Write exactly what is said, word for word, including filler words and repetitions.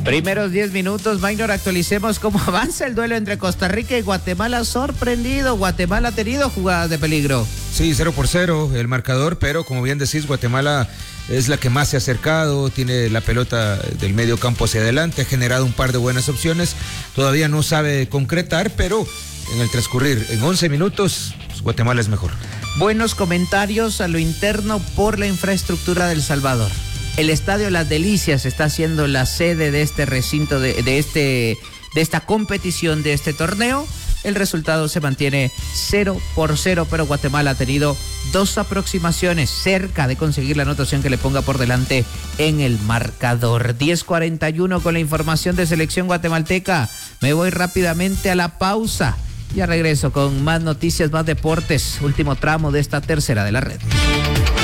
Primeros diez minutos, Maynor, actualicemos cómo avanza el duelo entre Costa Rica y Guatemala. Sorprendido, Guatemala ha tenido jugadas de peligro. Sí, cero por cero el marcador, pero como bien decís, Guatemala es la que más se ha acercado, tiene la pelota del medio campo hacia adelante, ha generado un par de buenas opciones, todavía no sabe concretar, pero en el transcurrir en once minutos, pues, Guatemala es mejor. Buenos comentarios a lo interno por la infraestructura del Salvador. El Estadio Las Delicias está siendo la sede de este recinto, de, de, este, de esta competición, de este torneo. El resultado se mantiene cero por cero, pero Guatemala ha tenido dos aproximaciones cerca de conseguir la anotación que le ponga por delante en el marcador. diez cuarenta y uno con la información de selección guatemalteca. Me voy rápidamente a la pausa. Ya regreso con más noticias, más deportes. Último tramo de esta tercera de la red.